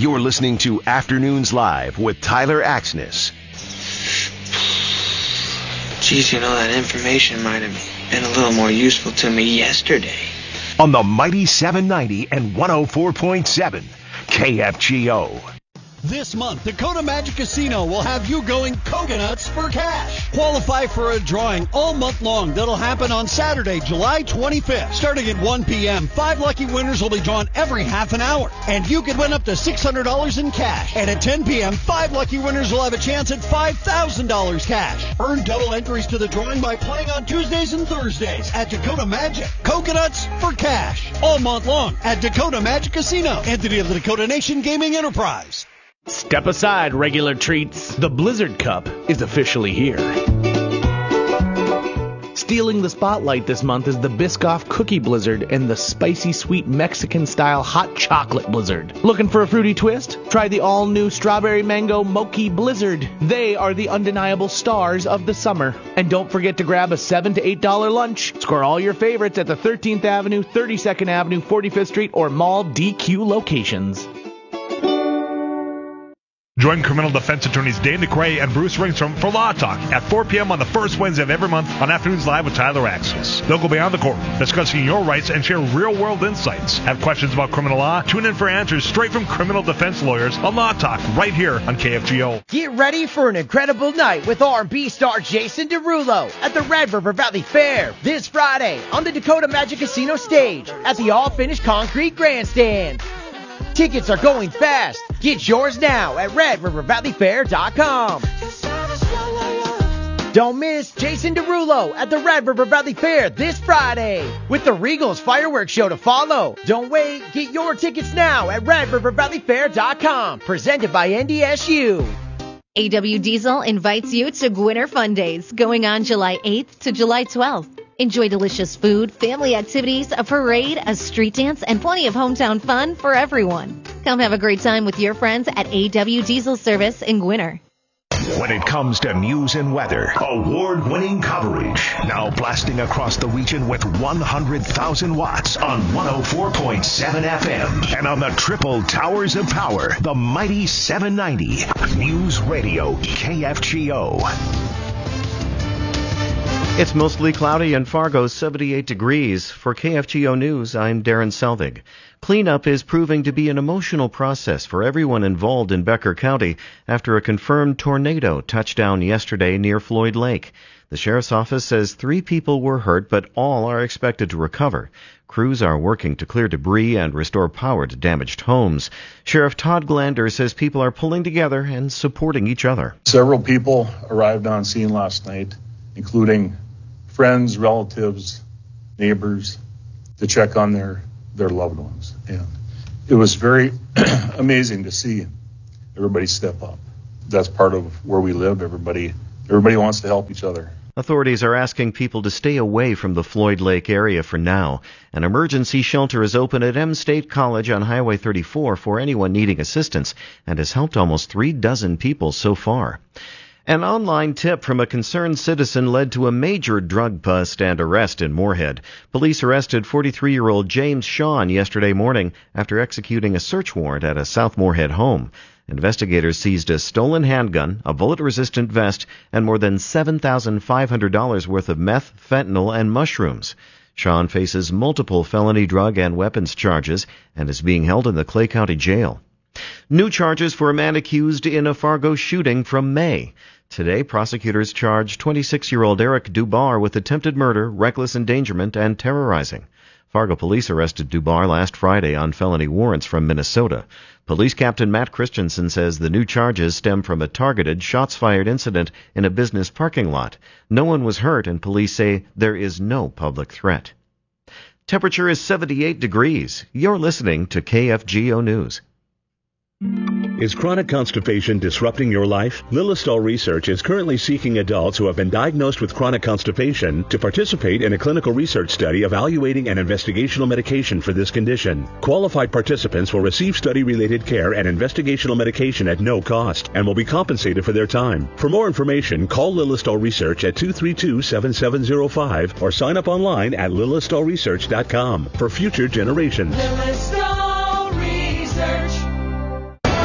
You're listening to Afternoons Live with Tyler Axness. Geez, that information might have been a little more useful to me yesterday. On the mighty 790 and 104.7 KFGO. This month, Dakota Magic Casino will have you going coconuts for cash. Qualify for a drawing all month long that'll happen on Saturday, July 25th. Starting at 1 p.m., 5 lucky winners will be drawn every half an hour. And you could win up to $600 in cash. And at 10 p.m., 5 lucky winners will have a chance at $5,000 cash. Earn double entries to the drawing by playing on Tuesdays and Thursdays at Dakota Magic. Coconuts for cash. All month long at Dakota Magic Casino. Entity of the Dakota Nation Gaming Enterprise. Step aside, regular treats. The Blizzard Cup is officially here. Stealing the spotlight this month is the Biscoff Cookie Blizzard and the Spicy Sweet Mexican-style Hot Chocolate Blizzard. Looking for a fruity twist? Try the all-new Strawberry Mango Mochi Blizzard. They are the undeniable stars of the summer. And don't forget to grab a $7 to $8 lunch. Score all your favorites at the 13th Avenue, 32nd Avenue, 45th Street, or Mall DQ locations. Join criminal defense attorneys Dane DeCray and Bruce Ringstrom for Law Talk at 4 p.m. on the first Wednesday of every month on Afternoons Live with Tyler Axis. They'll go beyond the courtroom, discussing your rights and share real-world insights. Have questions about criminal law? Tune in for answers straight from criminal defense lawyers on Law Talk right here on KFGO. Get ready for an incredible night with R&B star Jason Derulo at the Red River Valley Fair this Friday on the Dakota Magic Casino stage at the all-finished concrete grandstand. Tickets are going fast. Get yours now at RedRiverValleyFair.com. Don't miss Jason Derulo at the Red River Valley Fair this Friday with the Regals fireworks show to follow. Don't wait. Get your tickets now at RedRiverValleyFair.com. Presented by NDSU. AW Diesel invites you to Gwinner Fun Days going on July 8th to July 12th. Enjoy delicious food, family activities, a parade, a street dance, and plenty of hometown fun for everyone. Come have a great time with your friends at AW Diesel Service in Gwinner. When it comes to news and weather, award-winning coverage. Now blasting across the region with 100,000 watts on 104.7 FM. And on the triple towers of power, the mighty 790 News Radio KFGO. It's mostly cloudy in Fargo, 78 degrees. For KFGO News, I'm Darren Selvig. Cleanup is proving to be an emotional process for everyone involved in Becker County after a confirmed tornado touched down yesterday near Floyd Lake. The sheriff's office says 3 people were hurt, but all are expected to recover. Crews are working to clear debris and restore power to damaged homes. Sheriff Todd Glander says people are pulling together and supporting each other. Several people arrived on scene last night, including friends, relatives, neighbors, to check on their loved ones. And it was very amazing to see everybody step up. That's part of where we live. Everybody wants to help each other. Authorities are asking people to stay away from the Floyd Lake area for now. An emergency shelter is open at M State College on Highway 34 for anyone needing assistance and has helped almost 36 people so far. An online tip from a concerned citizen led to a major drug bust and arrest in Moorhead. Police arrested 43-year-old James Shawn yesterday morning after executing a search warrant at a South Moorhead home. Investigators seized a stolen handgun, a bullet-resistant vest, and more than $7,500 worth of meth, fentanyl, and mushrooms. Shawn faces multiple felony drug and weapons charges and is being held in the Clay County Jail. New charges for a man accused in a Fargo shooting from May. Today, prosecutors charged 26-year-old Eric Dubar with attempted murder, reckless endangerment, and terrorizing. Fargo police arrested Dubar last Friday on felony warrants from Minnesota. Police Captain Matt Christensen says the new charges stem from a targeted, shots-fired incident in a business parking lot. No one was hurt, and police say there is no public threat. Temperature is 78 degrees. You're listening to KFGO News. Is chronic constipation disrupting your life? Lilistol Research is currently seeking adults who have been diagnosed with chronic constipation to participate in a clinical research study evaluating an investigational medication for this condition. Qualified participants will receive study-related care and investigational medication at no cost and will be compensated for their time. For more information, call Lilistol Research at 232-7705 or sign up online at lilistolresearch.com for future generations. Lilistol Research.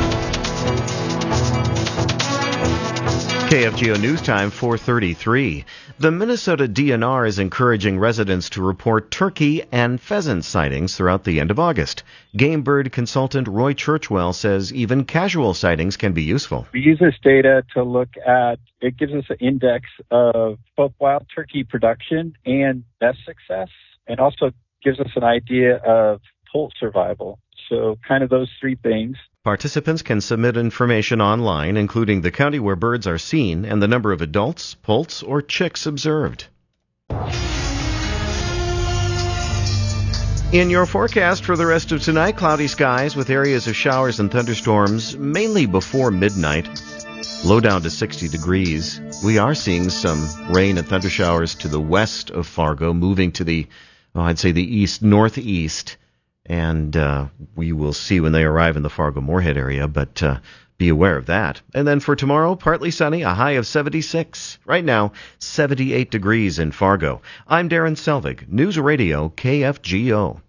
KFGO News Time, 4:33. The Minnesota DNR is encouraging residents to report turkey and pheasant sightings throughout the end of August. Game bird consultant Roy Churchwell says even casual sightings can be useful. We use this data to look at, it gives us an index of both wild turkey production and nest success, and also gives us an idea of poult survival. So kind of those three things. Participants can submit information online, including the county where birds are seen and the number of adults, poults, or chicks observed. In your forecast for the rest of tonight, cloudy skies with areas of showers and thunderstorms, mainly before midnight. Low down to 60 degrees. We are seeing some rain and thunder showers to the west of Fargo, moving to the, I'd say the east-northeast. And we will see when they arrive in the Fargo-Moorhead area, but be aware of that. And then for tomorrow, partly sunny, a high of 76. Right now, 78 degrees in Fargo. I'm Darren Selvig, News Radio KFGO.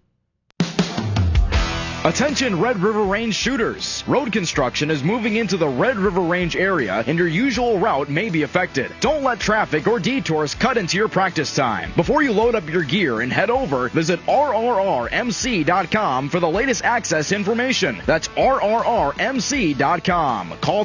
Attention Red River Range shooters. Road construction is moving into the Red River Range area and your usual route may be affected. Don't let traffic or detours cut into your practice time. Before you load up your gear and head over, visit rrrmc.com for the latest access information. That's rrrmc.com. Call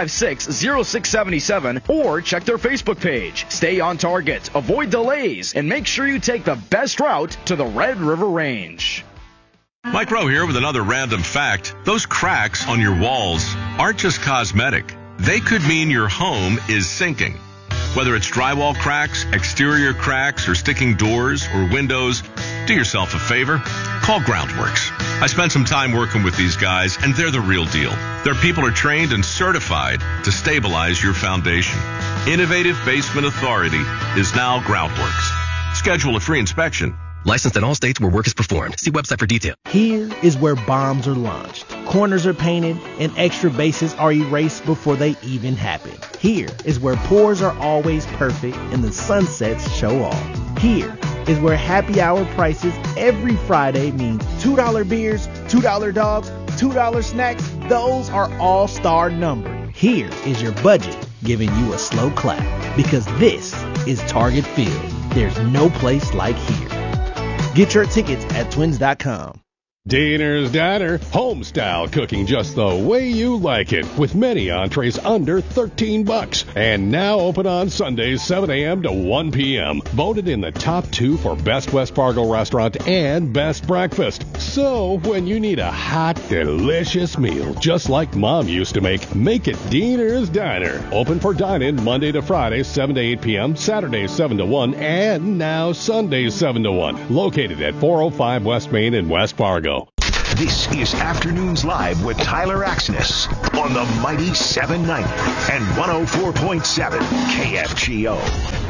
356-0677 or check their Facebook page. Stay on target, avoid delays, and make sure you take the best route to the Red River Range. Mike Rowe here with another random fact. Those cracks on your walls aren't just cosmetic. They could mean your home is sinking. Whether it's drywall cracks, exterior cracks, or sticking doors or windows, do yourself a favor. Call Groundworks. I spent some time working with these guys, and they're the real deal. Their people are trained and certified to stabilize your foundation. Innovative Basement Authority is now Groundworks. Schedule a free inspection. Licensed in all states where work is performed. See website for detail. Here is where bombs are launched, corners are painted, and extra bases are erased before they even happen. Here is where pours are always perfect and the sunsets show off. Here is where happy hour prices every Friday mean $2 beers, $2 dogs, $2 snacks. Those are all-star numbered. Here is your budget giving you a slow clap, because this is Target Field. There's no place like here. Get your tickets at twins.com. Diener's Diner, home-style cooking just the way you like it, with many entrees under $13. And now open on Sundays, 7 a.m. to 1 p.m. Voted in the top 2 for Best West Fargo Restaurant and Best Breakfast. So, when you need a hot, delicious meal, just like Mom used to make it Diener's Diner. Open for dine-in Monday to Friday, 7 to 8 p.m., Saturdays, 7 to 1, and now Sundays, 7 to 1. Located at 405 West Main in West Fargo. This is Afternoons Live with Tyler Axness on the mighty 790 and 104.7 KFGO.